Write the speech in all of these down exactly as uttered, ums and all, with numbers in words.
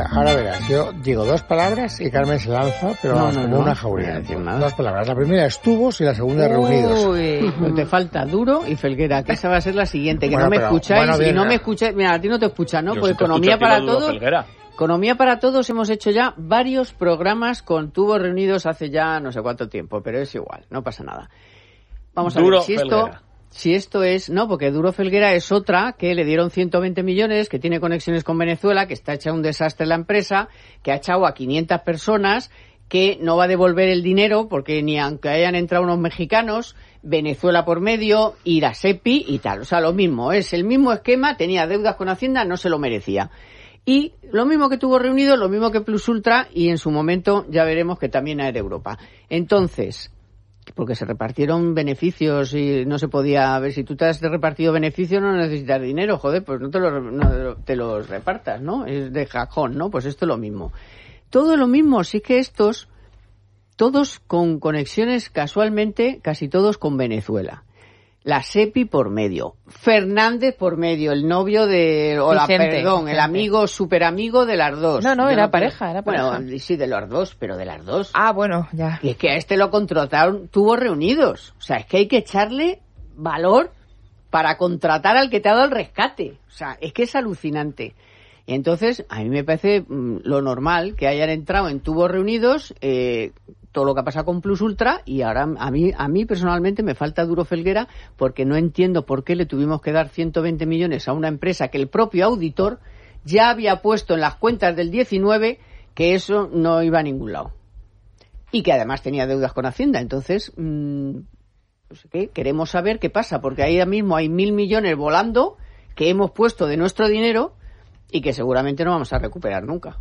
ahora verás, yo digo dos palabras y Carmen se lanza, pero no, vamos, no, como no, una no jauría. decir nada. Dos palabras. La primera es tubos y la segunda reunidos. Uy, no te falta Duro y Felguera, que esa va a ser la siguiente, que Bueno, no me pero, escucháis bueno, bien, y no ¿no? me escucháis. Mira, a ti no te escucha, ¿no? Yo Pues sí te Economía escucho a ti, para lo duro, Todos. Felguera. Economía para Todos hemos hecho ya varios programas con tubos reunidos hace ya no sé cuánto tiempo, pero es igual, no pasa nada. Vamos a Duro ver si esto... Felguera. Si esto es, no, porque Duro Felguera es otra que le dieron ciento veinte millones, que tiene conexiones con Venezuela, que está hecha un desastre la empresa, que ha echado a quinientas personas, que no va a devolver el dinero porque ni aunque hayan entrado unos mexicanos, Venezuela por medio, y la SEPI y tal. O sea, lo mismo, es el mismo esquema, tenía deudas con Hacienda, no se lo merecía. Y lo mismo que tuvo reunido, lo mismo que Plus Ultra, y en su momento ya veremos que también Air Europa. Entonces... porque se repartieron beneficios y no se podía... A ver, si tú te has repartido beneficios no necesitas dinero, joder, pues no te, lo, no te los repartas, ¿no? Es de cajón, ¿no? Pues esto es lo mismo. Todo lo mismo, sí que estos, todos con conexiones casualmente, casi todos con Venezuela. La SEPI por medio, Fernández por medio, el novio de... o la, Vicente, perdón, Vicente. el amigo, super amigo de las dos. No, no, Yo era puedo- pareja, era pareja. Bueno, sí, de los dos, pero de las dos. Ah, bueno, ya. Y es que a este lo contrataron, tuvo reunidos. O sea, es que hay que echarle valor para contratar al que te ha dado el rescate. O sea, es que es alucinante. Y entonces, a mí me parece mm, lo normal que hayan entrado en tubos reunidos, eh, todo lo que ha pasado con Plus Ultra, y ahora a mí, a mí personalmente me falta Duro Felguera, porque no entiendo por qué le tuvimos que dar ciento veinte millones a una empresa que el propio auditor ya había puesto en las cuentas del diecinueve que eso no iba a ningún lado. Y que además tenía deudas con Hacienda. Entonces, mmm, pues, ¿qué? Queremos saber qué pasa, porque ahí mismo hay mil millones volando que hemos puesto de nuestro dinero y que seguramente no vamos a recuperar nunca.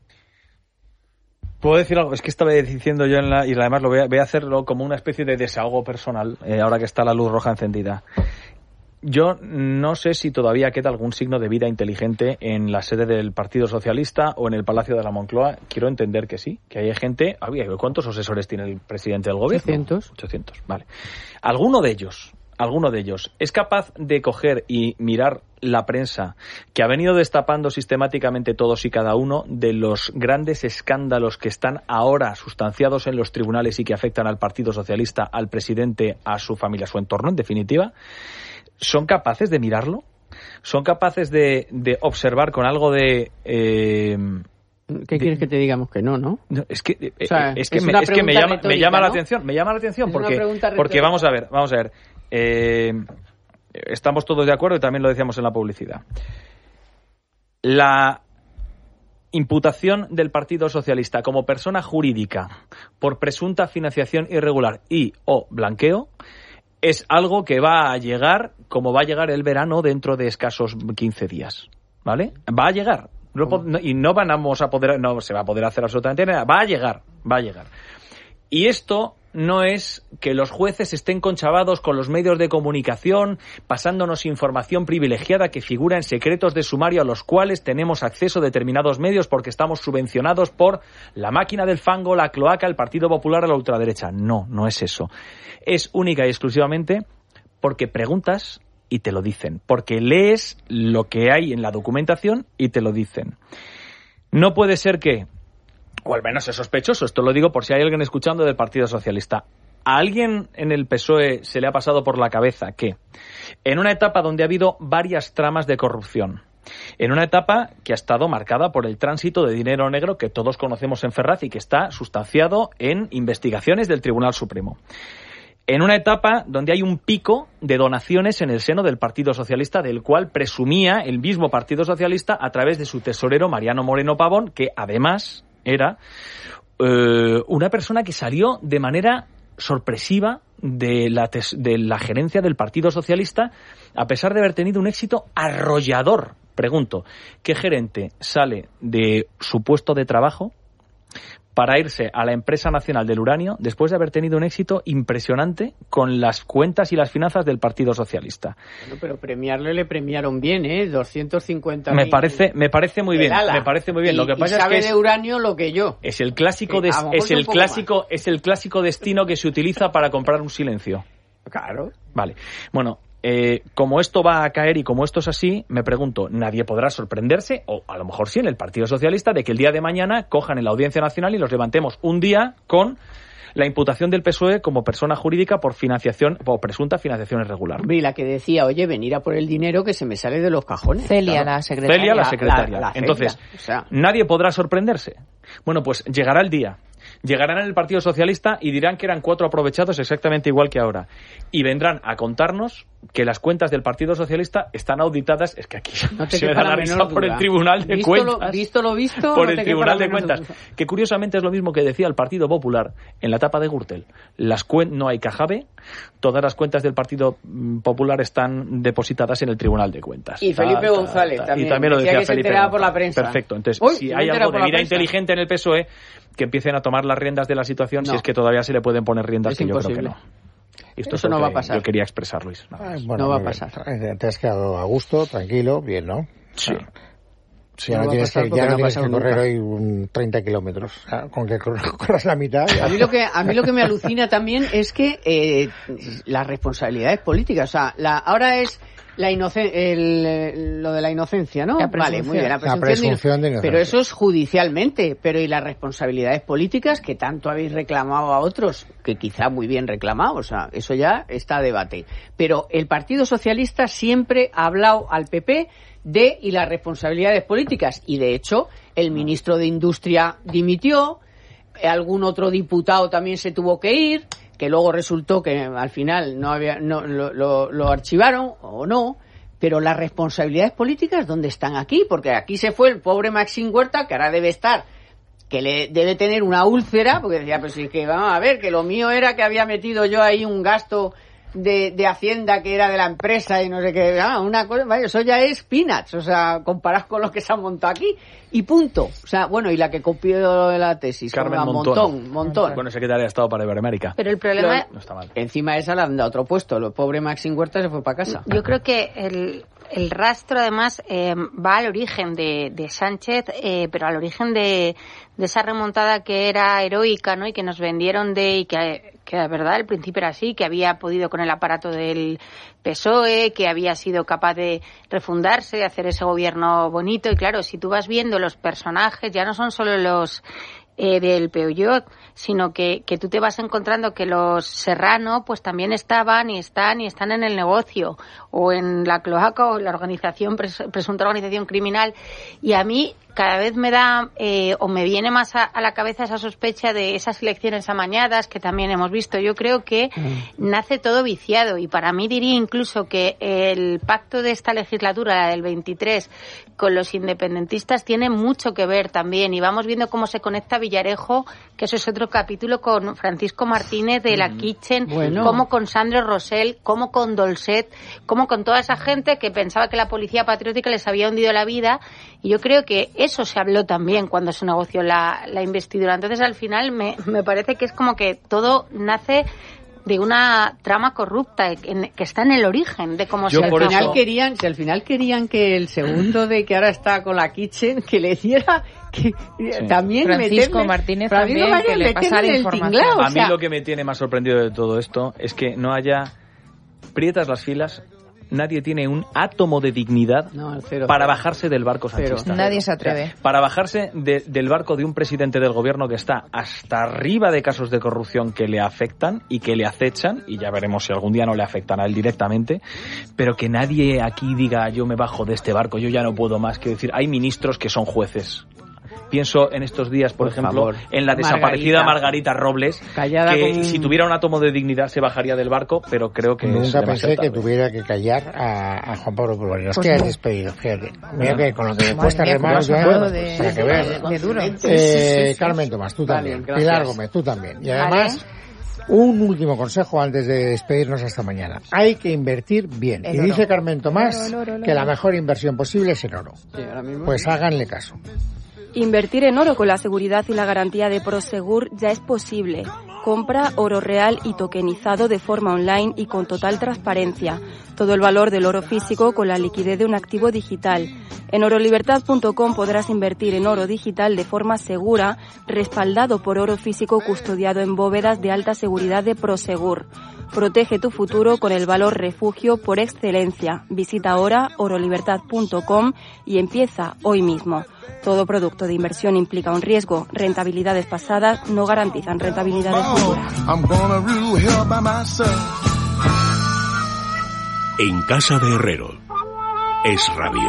¿Puedo decir algo? Es que estaba diciendo yo en la... y además lo voy a, voy a hacerlo como una especie de desahogo personal, eh, ahora que está la luz roja encendida. Yo no sé si todavía queda algún signo de vida inteligente en la sede del Partido Socialista o en el Palacio de la Moncloa. Quiero entender que sí, que hay gente... ¿Cuántos asesores tiene el presidente del gobierno? ochocientos. ochocientos, vale. Alguno de ellos... alguno de ellos es capaz de coger y mirar la prensa que ha venido destapando sistemáticamente todos y cada uno de los grandes escándalos que están ahora sustanciados en los tribunales y que afectan al Partido Socialista, al presidente, a su familia, a su entorno, en definitiva? ¿Son capaces de mirarlo? ¿Son capaces de, de observar con algo de... Eh, ¿Qué quieres que te digamos que no, no? No, es que, eh, O sea, es que, es me, una es que me pregunta llama, me retórica, llama la ¿no? atención, me llama la atención Es una porque, pregunta porque retórica. vamos a ver, vamos a ver, eh, estamos todos de acuerdo y también lo decíamos en la publicidad. La imputación del Partido Socialista como persona jurídica por presunta financiación irregular y o blanqueo es algo que va a llegar como va a llegar el verano dentro de escasos quince días, ¿vale? Va a llegar. No, no, y no vamos a poder, no se va a poder hacer absolutamente nada. Va a llegar, va a llegar. Y esto no es que los jueces estén conchavados con los medios de comunicación, pasándonos información privilegiada que figura en secretos de sumario a los cuales tenemos acceso a determinados medios porque estamos subvencionados por la máquina del fango, la cloaca, el Partido Popular o la ultraderecha. No, no es eso. Es única y exclusivamente porque preguntas y te lo dicen, porque lees lo que hay en la documentación y te lo dicen. No puede ser que, o al menos es sospechoso, esto lo digo por si hay alguien escuchando del Partido Socialista, ¿a alguien en el P S O E se le ha pasado por la cabeza que, en una etapa donde ha habido varias tramas de corrupción, en una etapa que ha estado marcada por el tránsito de dinero negro que todos conocemos en Ferraz y que está sustanciado en investigaciones del Tribunal Supremo, en una etapa donde hay un pico de donaciones en el seno del Partido Socialista, del cual presumía el mismo Partido Socialista a través de su tesorero Mariano Moreno Pavón, que además era eh, una persona que salió de manera sorpresiva de la, tes- de la gerencia del Partido Socialista, a pesar de haber tenido un éxito arrollador. Pregunto, ¿qué gerente sale de su puesto de trabajo para irse a la empresa nacional del uranio después de haber tenido un éxito impresionante con las cuentas y las finanzas del Partido Socialista? Bueno, pero premiarle le premiaron bien, ¿eh? doscientos cincuenta Me parece, me parece muy bien, me parece muy bien. Y, Lo que y pasa sabe es que de uranio lo que yo. es, es el clásico Sí, des- a lo mejor es sí un el poco clásico más. es el clásico destino que se utiliza para comprar un silencio. Claro. Vale. Bueno, eh, como esto va a caer y como esto es así, me pregunto, nadie podrá sorprenderse, o a lo mejor sí en el Partido Socialista, de que el día de mañana cojan en la Audiencia Nacional y los levantemos un día con la imputación del P S O E como persona jurídica por financiación, por presunta financiación irregular. Y la que decía, oye, venir a por el dinero que se me sale de los cajones. Celia, claro. la secretaria. Celia, la secretaria. La, la, la Entonces, o sea, nadie podrá sorprenderse. Bueno, pues llegará el día. Llegarán en el Partido Socialista y dirán que eran cuatro aprovechados exactamente igual que ahora. Y vendrán a contarnos que las cuentas del Partido Socialista están auditadas. Es que aquí no te se me da la risa por el Tribunal de ¿Visto Cuentas. Lo, visto lo visto. Por no el te Tribunal de menos Cuentas. duda. Que curiosamente es lo mismo que decía el Partido Popular en la etapa de Gürtel. Las cuen- no hay caja B. Todas las cuentas del Partido Popular están depositadas en el Tribunal de Cuentas. Y Felipe ta, ta, González ta, también. Y también lo decía, decía que Felipe se enteraba por la González. prensa. Perfecto. Entonces, Uy, si me hay algo de por la vida prensa. inteligente en el P S O E, que empiecen a tomar las riendas de la situación, No. si es que todavía se le pueden poner riendas, Es que imposible. yo creo que no. Esto Eso es lo no que va a pasar. Yo quería expresar, Luis. nada más. Ah, bueno, No va a muy bien. pasar. Te has quedado a gusto, tranquilo, bien, ¿no? Sí. Si No ya no va a tienes pasar que, porque ya no no ha tienes que pasado correr nunca. hoy un treinta kilómetros. O sea, con que cor- corras la mitad. ya. A mí lo que a mí lo que me alucina también es que eh, las responsabilidades políticas, o sea, la, ahora es la inocen- el, el- lo de la inocencia, ¿no? La Vale, muy bien, la La presunción, presunción de de, inocencia. pero eso es judicialmente, pero y las responsabilidades políticas que tanto habéis reclamado a otros, que quizá muy bien reclamado, o sea, eso ya está a debate. Pero el Partido Socialista siempre ha hablado al P P de y las responsabilidades políticas, y de hecho el ministro de Industria dimitió, algún otro diputado también se tuvo que ir, que luego resultó que al final no había no lo, lo, lo archivaron o no, pero las responsabilidades políticas ¿dónde están aquí? Porque aquí se fue el pobre Maxim Huerta, que ahora debe estar, que le debe tener una úlcera, porque decía, pues sí, que vamos a ver, que lo mío era que había metido yo ahí un gasto de, de Hacienda que era de la empresa y no sé qué, ah, una cosa, vaya, eso ya es peanuts, o sea, comparado con lo que se ha montado aquí, y punto. O sea, bueno, y la que copió de la tesis, Carmen como la Montón. montón, montón. Bueno, secretaria de Estado para Iberoamérica. Pero el problema, Lo- No está mal. Encima de esa le han dado otro puesto, el pobre Maxim Huerta se fue para casa. yo creo que el, el rastro además eh, va al origen de, de Sánchez, eh, pero al origen de, de esa remontada que era heroica, ¿no? Y que nos vendieron de, y que, que la verdad al principio era así, que había podido con el aparato del P S O E, que había sido capaz de refundarse, de hacer ese gobierno bonito. Y claro, si tú vas viendo los personajes, ya no son solo los eh, del Peugeot, sino que, que tú te vas encontrando que los Serrano pues también estaban y están y están en el negocio o en la cloaca o en la organización, pres- presunta organización criminal. Y a mí cada vez me da eh, o me viene más a, a la cabeza esa sospecha de esas elecciones amañadas que también hemos visto. Yo creo que mm. nace todo viciado, y para mí diría incluso que el pacto de esta legislatura, la del veintitrés, con los independentistas tiene mucho que ver también, y vamos viendo cómo se conecta Villarejo, que eso es otro capítulo, con Francisco Martínez de la mm. Kitchen, bueno. como con Sandro Rosell, como con Dolcet, como con toda esa gente que pensaba que la policía patriótica les había hundido la vida. Y yo creo que eso se habló también cuando se negoció la, la investidura. Entonces, al final, me, me parece que es como que todo nace de una trama corrupta en, que está en el origen de cómo Yo se por al final eso- querían, si al final querían que el segundo de que ahora está con la Kitchen, que le diera que Sí. también Francisco meterle- Martínez Francisco también, Martínez que le meterle pasara el información. tinglao, o A mí sea, lo que me tiene más sorprendido de todo esto es que no haya prietas las filas, nadie tiene un átomo de dignidad No, cero, para cero. bajarse del barco Cero. sanchista. Nadie se O sea, atreve. para bajarse de- del barco de un presidente del gobierno que está hasta arriba de casos de corrupción que le afectan y que le acechan, y ya veremos si algún día no le afectan a él directamente, pero que nadie aquí diga yo me bajo de este barco, yo ya no puedo más. Quiero decir, hay ministros que son jueces. Pienso en estos días, por, Por ejemplo, favor. en la desaparecida Margarita. Margarita Robles, Callada que como un- si tuviera un átomo de dignidad se bajaría del barco, pero creo que es Nunca demasiado pensé que tarde. tuviera que callar a, a Juan Pablo Pulvarín. Pues que has no. despedido, fíjate. Mira que con lo que me Madre cuesta mía, remar, cómo has yo, hablado pues, de- para que veas. de duro. Eh, Carmen Tomás, tú Vale, también. gracias. Pilar Gómez, tú también. Y además, un último consejo antes de despedirnos hasta mañana. Hay que invertir bien. El Y oro. dice Carmen Tomás El oro, el oro, el que oro. la mejor inversión posible es el oro. Sí, ahora mismo Pues sí. háganle caso. Invertir en oro con la seguridad y la garantía de Prosegur ya es posible. Compra oro real y tokenizado de forma online y con total transparencia. Todo el valor del oro físico con la liquidez de un activo digital. En orolibertad punto com podrás invertir en oro digital de forma segura, respaldado por oro físico custodiado en bóvedas de alta seguridad de Prosegur. Protege tu futuro con el valor refugio por excelencia. Visita ahora orolibertad punto com y empieza hoy mismo. Todo producto de inversión implica un riesgo. Rentabilidades pasadas no garantizan rentabilidades futuras. En casa de Herrero. Es Radio.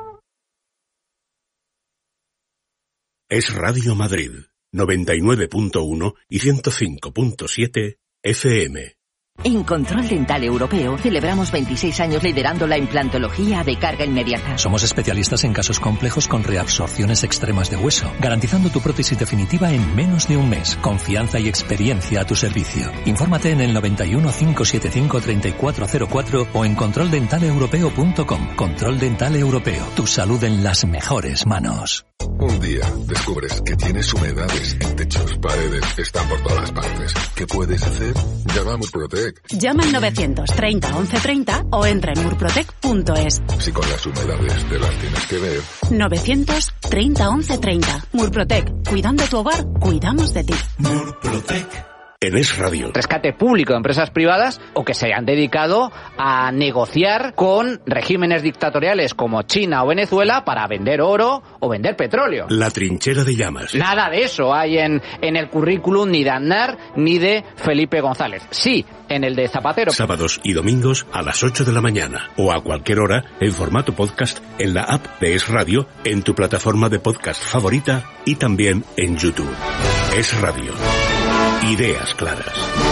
Es Radio Madrid. noventa y nueve punto uno y ciento cinco punto siete F M. En Control Dental Europeo celebramos veintiséis años liderando la implantología de carga inmediata. Somos especialistas en casos complejos con reabsorciones extremas de hueso, garantizando tu prótesis definitiva en menos de un mes. Confianza y experiencia a tu servicio. Infórmate en el noventa y uno, cinco setenta y cinco, treinta y cuatro cero cuatro o en control dental europeo punto com. Control Dental Europeo. Tu salud en las mejores manos. Un día descubres que tienes humedades en techos, paredes, están por todas partes. ¿Qué puedes hacer? Llama a Murprotec. Llama al novecientos treinta once treinta o entra en murprotec punto es. Si con las humedades te las tienes que ver. novecientos treinta once treinta. Murprotec. Cuidando tu hogar, cuidamos de ti. Murprotec. En Es Radio. Rescate público de empresas privadas o que se hayan dedicado a negociar con regímenes dictatoriales como China o Venezuela para vender oro o vender petróleo. La trinchera de llamas. Nada de eso hay en, en el currículum ni de Aznar ni de Felipe González. Sí, en el de Zapatero. Sábados y domingos a las ocho de la mañana o a cualquier hora en formato podcast en la app de Es Radio, en tu plataforma de podcast favorita y también en YouTube. Es Radio. Ideas claras.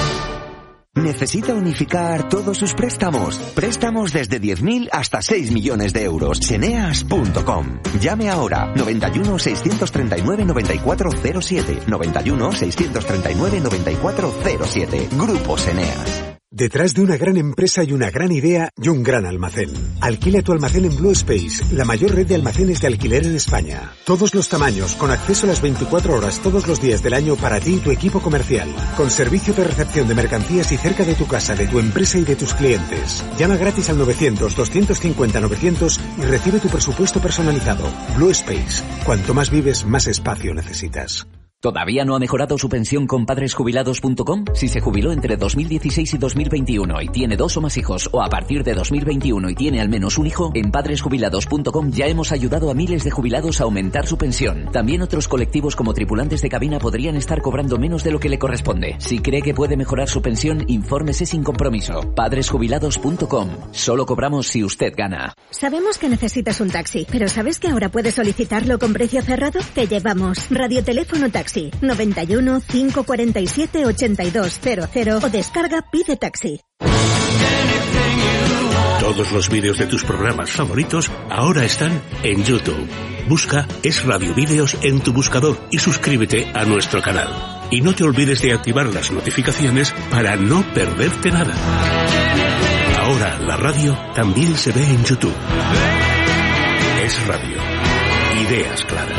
¿Necesita unificar todos sus préstamos? Préstamos desde diez mil hasta seis millones de euros. Seneas punto com. Llame ahora. noventa y uno, seiscientos treinta y nueve, noventa y cuatro cero siete. noventa y uno, seiscientos treinta y nueve, noventa y cuatro cero siete. Grupo Seneas. Detrás de una gran empresa y una gran idea y un gran almacén. Alquila tu almacén en Blue Space, la mayor red de almacenes de alquiler en España. Todos los tamaños, con acceso a las veinticuatro horas todos los días del año para ti y tu equipo comercial. Con servicio de recepción de mercancías y cerca de tu casa, de tu empresa y de tus clientes. Llama gratis al novecientos, doscientos cincuenta, novecientos y recibe tu presupuesto personalizado. Blue Space. Cuanto más vives, más espacio necesitas. ¿Todavía no ha mejorado su pensión con padres jubilados punto com? Si se jubiló entre dos mil dieciséis y dos mil veintiuno y tiene dos o más hijos, o a partir de dos mil veintiuno y tiene al menos un hijo, en padres jubilados punto com ya hemos ayudado a miles de jubilados a aumentar su pensión. También otros colectivos como tripulantes de cabina podrían estar cobrando menos de lo que le corresponde. Si cree que puede mejorar su pensión, infórmese sin compromiso. padres jubilados punto com. Solo cobramos si usted gana. Sabemos que necesitas un taxi, pero ¿sabes que ahora puedes solicitarlo con precio cerrado? Te llevamos radioteléfono taxi noventa y uno, cinco cuarenta y siete, ochenta y dos cero cero o descarga Pide Taxi. Todos los vídeos de tus programas favoritos ahora están en YouTube. Busca Es Radio Vídeos en tu buscador y suscríbete a nuestro canal. Y no te olvides de activar las notificaciones para no perderte nada. Ahora la radio también se ve en YouTube. Es Radio. Ideas claras.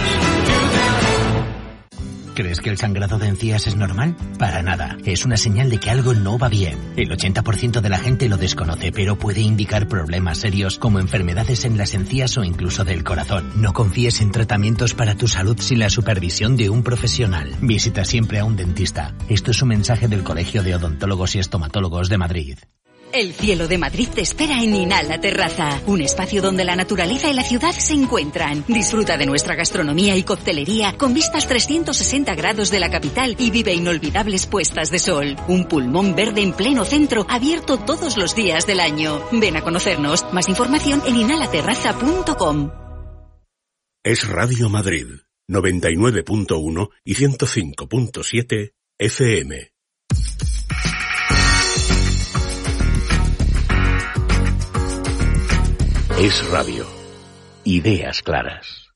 ¿Crees que el sangrado de encías es normal? Para nada. Es una señal de que algo no va bien. El ochenta por ciento de la gente lo desconoce, pero puede indicar problemas serios como enfermedades en las encías o incluso del corazón. No confíes en tratamientos para tu salud sin la supervisión de un profesional. Visita siempre a un dentista. Esto es un mensaje del Colegio de Odontólogos y Estomatólogos de Madrid. El cielo de Madrid te espera en Inala Terraza, un espacio donde la naturaleza y la ciudad se encuentran. Disfruta de nuestra gastronomía y coctelería con vistas trescientos sesenta grados de la capital y vive inolvidables puestas de sol. Un pulmón verde en pleno centro, abierto todos los días del año. Ven a conocernos. Más información en inala terraza punto com. Es Radio Madrid, noventa y nueve punto uno y ciento cinco punto siete F M. Es Radio. Ideas claras.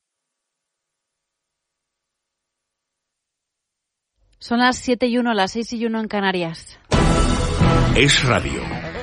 Son las siete y uno, las seis y uno en Canarias. Es Radio.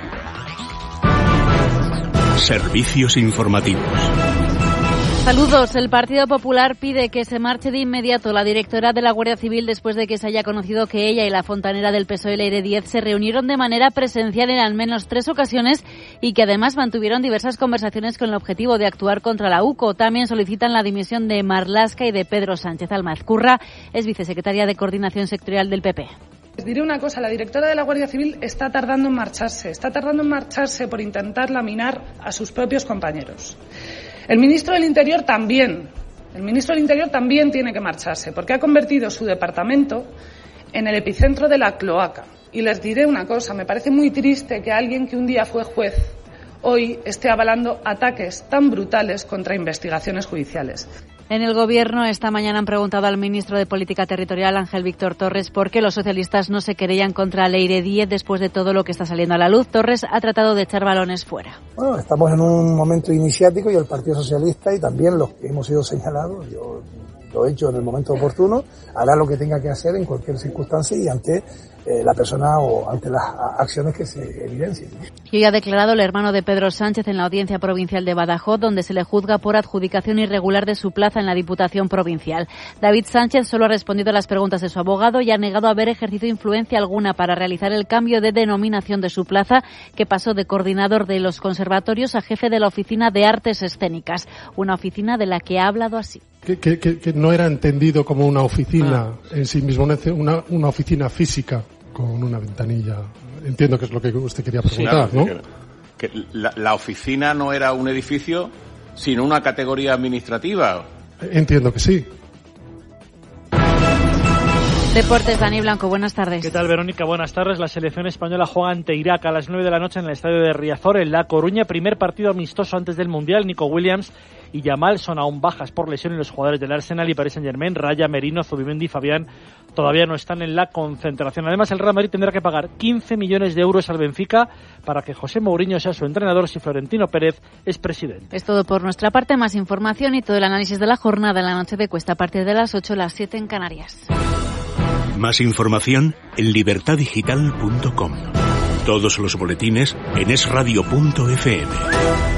Servicios informativos. Saludos. El Partido Popular pide que se marche de inmediato la directora de la Guardia Civil después de que se haya conocido que ella y la fontanera del P S O E, Leire Díez, se reunieron de manera presencial en al menos tres ocasiones y que además mantuvieron diversas conversaciones con el objetivo de actuar contra la U C O. También solicitan la dimisión de Marlaska y de Pedro Sánchez. Alma Ezcurra es vicesecretaria de Coordinación Sectorial del P P. Les diré una cosa, la directora de la Guardia Civil está tardando en marcharse, está tardando en marcharse por intentar laminar a sus propios compañeros. El ministro del Interior también, el ministro del Interior también tiene que marcharse, porque ha convertido su departamento en el epicentro de la cloaca. Y les diré una cosa, me parece muy triste que alguien que un día fue juez hoy esté avalando ataques tan brutales contra investigaciones judiciales. En el Gobierno esta mañana han preguntado al ministro de Política Territorial, Ángel Víctor Torres, por qué los socialistas no se querellan contra Leire Díez después de todo lo que está saliendo a la luz. Torres ha tratado de echar balones fuera. Bueno, estamos en un momento iniciático y el Partido Socialista y también los que hemos sido señalados, yo lo he hecho en el momento oportuno, hará lo que tenga que hacer en cualquier circunstancia y ante eh, la persona o ante las acciones que se evidencien. Y hoy ha declarado el hermano de Pedro Sánchez en la Audiencia Provincial de Badajoz, donde se le juzga por adjudicación irregular de su plaza en la Diputación Provincial. David Sánchez solo ha respondido a las preguntas de su abogado y ha negado haber ejercido influencia alguna para realizar el cambio de denominación de su plaza, que pasó de coordinador de los conservatorios a jefe de la Oficina de Artes Escénicas, una oficina de la que ha hablado así. Que, que, que, que no era entendido como una oficina ah. en sí mismo, una, una oficina física con una ventanilla. Entiendo que es lo que usted quería preguntar, sí, claro, ¿no? Que, que la, la oficina no era un edificio, sino una categoría administrativa. Entiendo que sí. Deportes, Dani Blanco, buenas tardes. ¿Qué tal, Verónica? Buenas tardes. La selección española juega ante Irak a las nueve de la noche en el estadio de Riazor, en La Coruña. Primer partido amistoso antes del Mundial. Nico Williams y Yamal son aún bajas por lesión y los jugadores del Arsenal y Paris Saint-Germain, Raya, Merino, Zubimendi y Fabián todavía no están en la concentración. Además, el Real Madrid tendrá que pagar quince millones de euros al Benfica para que José Mourinho sea su entrenador si Florentino Pérez es presidente. Es todo por nuestra parte. Más información y todo el análisis de la jornada en la noche de Cuesta a partir de las ocho, las siete en Canarias. Más información en libertad digital punto com. Todos los boletines en es radio punto efe eme.